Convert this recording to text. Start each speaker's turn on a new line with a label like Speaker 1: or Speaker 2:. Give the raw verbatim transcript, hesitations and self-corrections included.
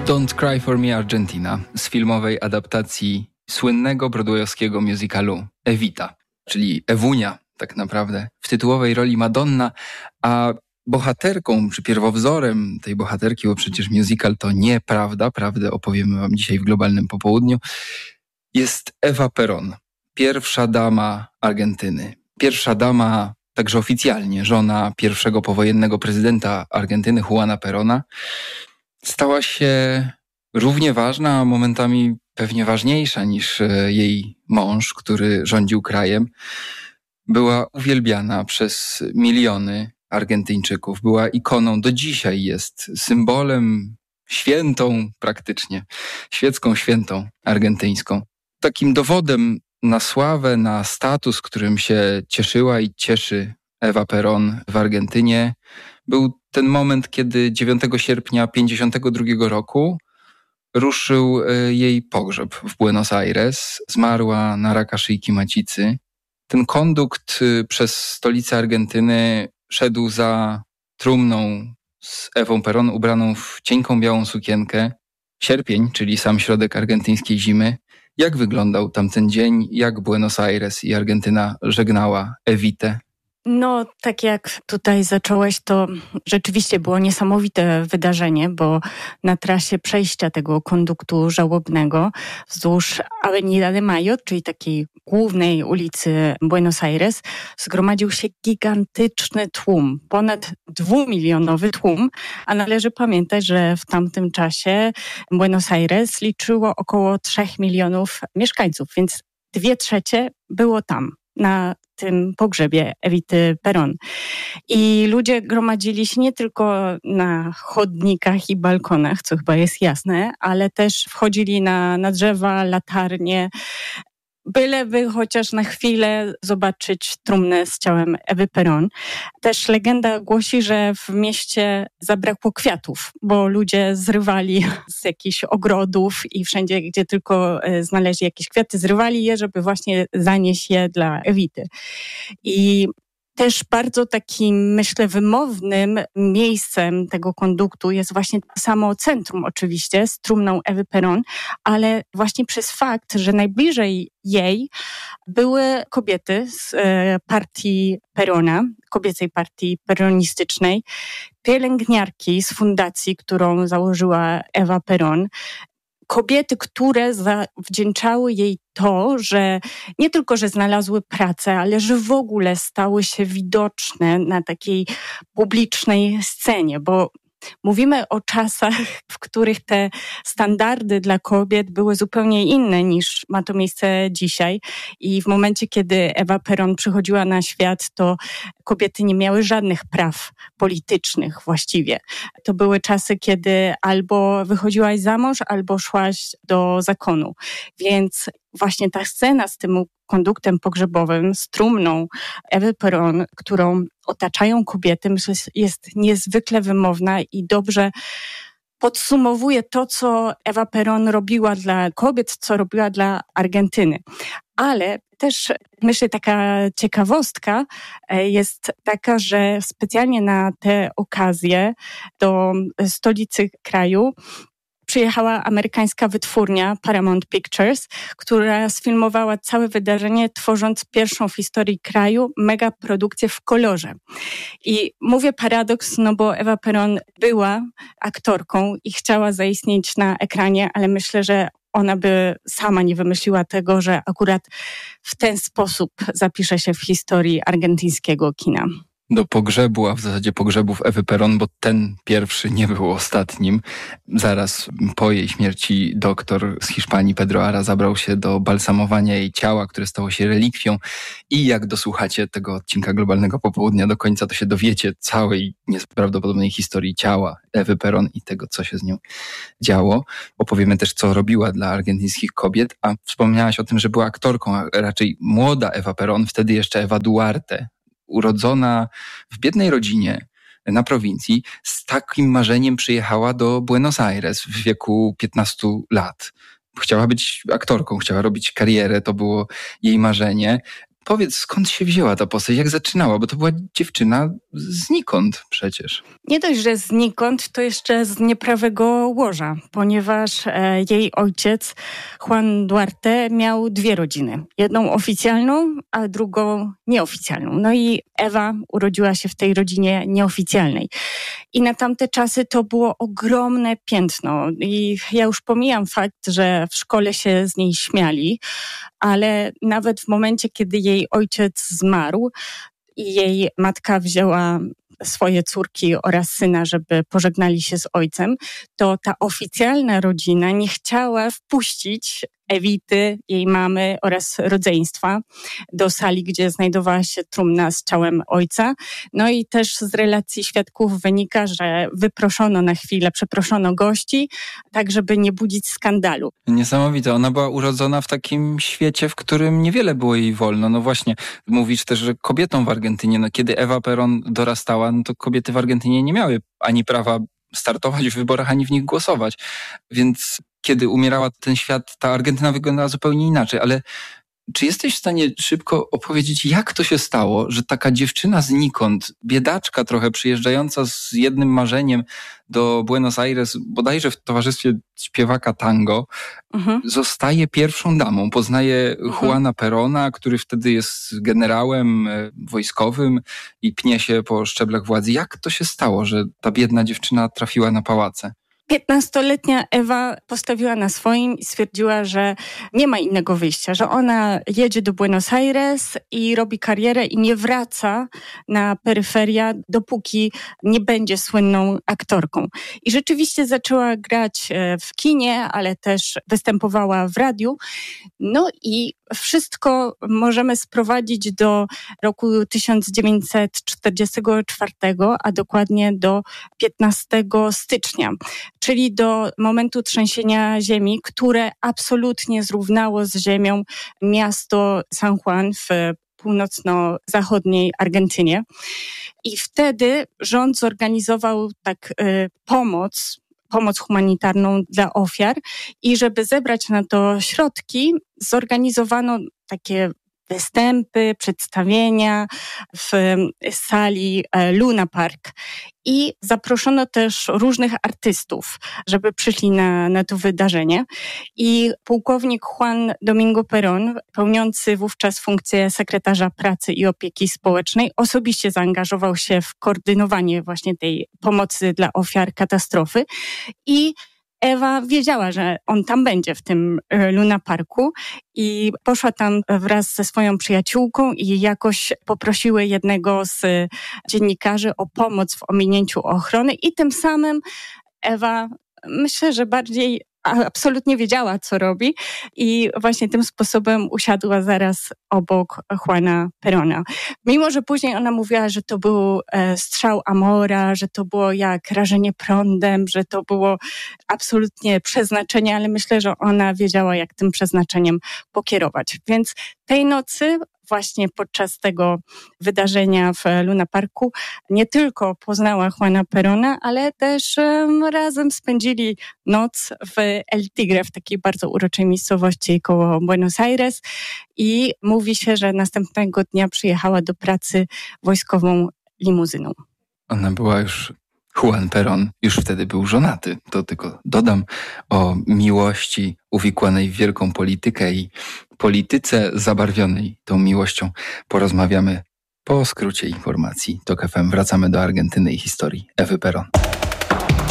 Speaker 1: Don't Cry for Me Argentina z filmowej adaptacji słynnego broadwayowskiego musicalu Evita, czyli Ewunia tak naprawdę, w tytułowej roli Madonna, a bohaterką czy pierwowzorem tej bohaterki, bo przecież musical to nieprawda, prawdę opowiemy wam dzisiaj w Globalnym Popołudniu, jest Eva Perón, pierwsza dama Argentyny. Pierwsza dama, także oficjalnie, żona pierwszego powojennego prezydenta Argentyny, Juana Perona. Stała się równie ważna, a momentami pewnie ważniejsza niż jej mąż, który rządził krajem. Była uwielbiana przez miliony Argentyńczyków. Była ikoną, do dzisiaj jest symbolem, świętą praktycznie, świecką świętą argentyńską. Takim dowodem na sławę, na status, którym się cieszyła i cieszy Eva Perón w Argentynie, był ten moment, kiedy dziewiątego sierpnia pięćdziesiątego drugiego roku ruszył jej pogrzeb w Buenos Aires. Zmarła na raka szyjki macicy. Ten kondukt przez stolicę Argentyny szedł za trumną z Ewą Perón ubraną w cienką białą sukienkę. Sierpień, czyli sam środek argentyńskiej zimy. Jak wyglądał tamten dzień? Jak Buenos Aires i Argentyna żegnała Evitę?
Speaker 2: No, tak jak tutaj zacząłeś, to rzeczywiście było niesamowite wydarzenie, bo na trasie przejścia tego konduktu żałobnego wzdłuż Avenida de Mayo, czyli takiej głównej ulicy Buenos Aires, zgromadził się gigantyczny tłum, ponad dwumilionowy tłum, a należy pamiętać, że w tamtym czasie Buenos Aires liczyło około trzech milionów mieszkańców, więc dwie trzecie było tam, na tym pogrzebie Evity Perón. I ludzie gromadzili się nie tylko na chodnikach i balkonach, co chyba jest jasne, ale też wchodzili na, na drzewa, latarnie, byleby chociaż na chwilę zobaczyć trumnę z ciałem Ewy Perón. Też legenda głosi, że w mieście zabrakło kwiatów, bo ludzie zrywali z jakichś ogrodów i wszędzie, gdzie tylko znaleźli jakieś kwiaty, zrywali je, żeby właśnie zanieść je dla Evity. I też bardzo takim, myślę, wymownym miejscem tego konduktu jest właśnie samo centrum oczywiście z trumną Ewy Perón, ale właśnie przez fakt, że najbliżej jej były kobiety z partii Perona, kobiecej partii peronistycznej, pielęgniarki z fundacji, którą założyła Eva Perón, kobiety, które zawdzięczały jej to, że nie tylko, że znalazły pracę, ale że w ogóle stały się widoczne na takiej publicznej scenie, bo mówimy o czasach, w których te standardy dla kobiet były zupełnie inne niż ma to miejsce dzisiaj. I w momencie, kiedy Eva Perón przychodziła na świat, to kobiety nie miały żadnych praw politycznych właściwie. To były czasy, kiedy albo wychodziłaś za mąż, albo szłaś do zakonu. Więc właśnie ta scena z tym konduktem pogrzebowym, z trumną Ewy Perón, którą otaczają kobiety, myślę, jest niezwykle wymowna i dobrze podsumowuje to, co Eva Perón robiła dla kobiet, co robiła dla Argentyny. Ale też myślę, taka ciekawostka jest taka, że specjalnie na tę okazję do stolicy kraju przyjechała amerykańska wytwórnia Paramount Pictures, która sfilmowała całe wydarzenie, tworząc pierwszą w historii kraju megaprodukcję w kolorze. I mówię paradoks, no bo Eva Perón była aktorką i chciała zaistnieć na ekranie, ale myślę, że ona by sama nie wymyśliła tego, że akurat w ten sposób zapisze się w historii argentyńskiego kina.
Speaker 1: Do pogrzebu, a w zasadzie pogrzebów Ewy Perón, bo ten pierwszy nie był ostatnim. Zaraz po jej śmierci doktor z Hiszpanii Pedro Ara zabrał się do balsamowania jej ciała, które stało się relikwią. I jak dosłuchacie tego odcinka Globalnego Popołudnia do końca, to się dowiecie całej nieprawdopodobnej historii ciała Ewy Perón i tego, co się z nią działo. Opowiemy też, co robiła dla argentyńskich kobiet, a wspomniałaś o tym, że była aktorką, a raczej młoda Eva Perón, wtedy jeszcze Ewa Duarte, urodzona w biednej rodzinie na prowincji, z takim marzeniem przyjechała do Buenos Aires w wieku piętnastu lat. Chciała być aktorką, chciała robić karierę, to było jej marzenie. Powiedz, skąd się wzięła ta postać, jak zaczynała, bo to była dziewczyna znikąd przecież.
Speaker 2: Nie dość, że znikąd, to jeszcze z nieprawego łoża, ponieważ e, jej ojciec, Juan Duarte, miał dwie rodziny. Jedną oficjalną, a drugą nieoficjalną. No i Ewa urodziła się w tej rodzinie nieoficjalnej. I na tamte czasy to było ogromne piętno. I ja już pomijam fakt, że w szkole się z niej śmiali, ale nawet w momencie, kiedy jej ojciec zmarł i jej matka wzięła swoje córki oraz syna, żeby pożegnali się z ojcem, to ta oficjalna rodzina nie chciała wpuścić Ewity, jej mamy oraz rodzeństwa do sali, gdzie znajdowała się trumna z ciałem ojca. No i też z relacji świadków wynika, że wyproszono na chwilę, przeproszono gości, tak żeby nie budzić skandalu.
Speaker 1: Niesamowite. Ona była urodzona w takim świecie, w którym niewiele było jej wolno. No właśnie, mówisz też, że kobietom w Argentynie, no kiedy Ewa Perón dorastała, no to kobiety w Argentynie nie miały ani prawa startować w wyborach, ani w nich głosować. Więc kiedy umierała ten świat, ta Argentyna wyglądała zupełnie inaczej. Ale czy jesteś w stanie szybko opowiedzieć, jak to się stało, że taka dziewczyna znikąd, biedaczka trochę przyjeżdżająca z jednym marzeniem do Buenos Aires, bodajże w towarzystwie śpiewaka tango, mhm. zostaje pierwszą damą, poznaje mhm. Juana Perona, który wtedy jest generałem wojskowym i pnie się po szczeblach władzy. Jak to się stało, że ta biedna dziewczyna trafiła na pałace?
Speaker 2: piętnastoletnia Ewa postawiła na swoim i stwierdziła, że nie ma innego wyjścia, że ona jedzie do Buenos Aires i robi karierę i nie wraca na peryferia, dopóki nie będzie słynną aktorką. I rzeczywiście zaczęła grać w kinie, ale też występowała w radiu. No i wszystko możemy sprowadzić do roku tysiąc dziewięćset czterdziestego czwartego, a dokładnie do piętnastego stycznia, czyli do momentu trzęsienia ziemi, które absolutnie zrównało z ziemią miasto San Juan w północno-zachodniej Argentynie. I wtedy rząd zorganizował tak y, pomoc, pomoc humanitarną dla ofiar i żeby zebrać na to środki, zorganizowano takie występy, przedstawienia w sali Luna Park i zaproszono też różnych artystów, żeby przyszli na, na to wydarzenie. I pułkownik Juan Domingo Perón, pełniący wówczas funkcję sekretarza pracy i opieki społecznej, osobiście zaangażował się w koordynowanie właśnie tej pomocy dla ofiar katastrofy i Ewa wiedziała, że on tam będzie w tym Luna Parku i poszła tam wraz ze swoją przyjaciółką i jakoś poprosiły jednego z dziennikarzy o pomoc w ominięciu ochrony i tym samym Ewa, myślę, że bardziej absolutnie wiedziała, co robi i właśnie tym sposobem usiadła zaraz obok Juana Perona. Mimo, że później ona mówiła, że to był e, strzał Amora, że to było jak rażenie prądem, że to było absolutnie przeznaczenie, ale myślę, że ona wiedziała, jak tym przeznaczeniem pokierować. Więc tej nocy właśnie podczas tego wydarzenia w Luna Parku nie tylko poznała Juana Perona, ale też um, razem spędzili noc w El Tigre, w takiej bardzo uroczej miejscowości koło Buenos Aires i mówi się, że następnego dnia przyjechała do pracy wojskową limuzyną.
Speaker 1: Ona była już... Juan Perón już wtedy był żonaty. To tylko dodam o miłości uwikłanej w wielką politykę i polityce zabarwionej tą miłością. Porozmawiamy po skrócie informacji Tok F M. Wracamy do Argentyny i historii Ewy Perón.